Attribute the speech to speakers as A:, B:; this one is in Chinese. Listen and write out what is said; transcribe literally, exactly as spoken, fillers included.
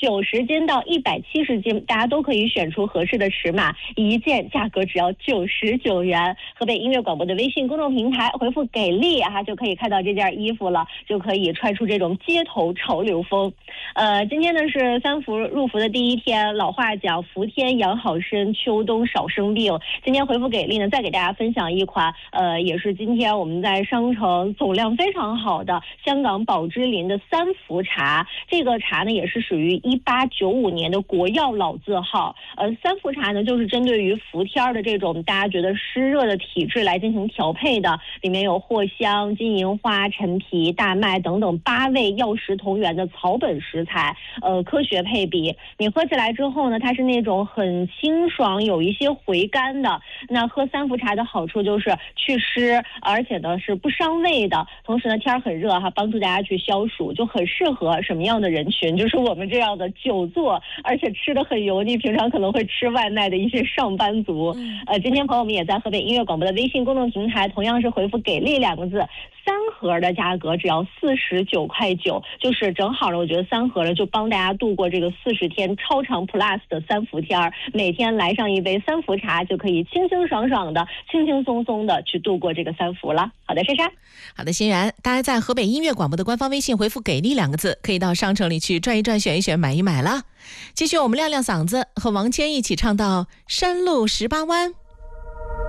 A: 九十斤到一百七十斤，大家都可以选出合适的尺码，一件价格只要九十九元。河北音乐广播的微信公众平台回复给力啊，就可以看到这件衣服了，就可以穿出这种街头潮流风。呃，今天呢是三伏入伏的第一天，老话讲伏天养好身，秋冬少生病。今天回复给力呢，再给大家分享一款，呃，也是今天我们在商城总量非常好的香港宝芝林的三伏茶。这个茶呢也是属于一八九五年的国药老字号。呃，三伏茶呢就是针对于伏天的这种大家觉得湿热的体质来进行调配的，里面有藿香、金银花、陈皮、大麦等等八味药食同源的草本食材，呃，科学配比。你喝起来之后呢，它是那种很清爽，有一些回甘的。那喝三伏茶的好处就是祛湿，而且呢是不伤胃的。同时呢，天很热哈，帮助大家去消暑，就很适合什么样的人群？就是我们这样的久坐，而且吃的很油腻，平常可能会吃外卖的一些上班族。呃，今天朋友们也在河北音乐广播的微信公众平台，同样是回复给力两个字，三盒的价格只要四十九块九，就是正好了。我觉得三盒了就帮大家度过这个四十天超长 plus 的三伏天儿，每天来上一杯三伏茶，就可以清清爽爽的、轻轻松松的去度过这个三伏了。好的，珊珊。
B: 好的，欣然，大家在河北音乐广播的官方微信回复给力两个字，可以到商城里去转一转、选一选、买一买啦。继续我们亮亮嗓子，和王谦一起唱到山路十八弯。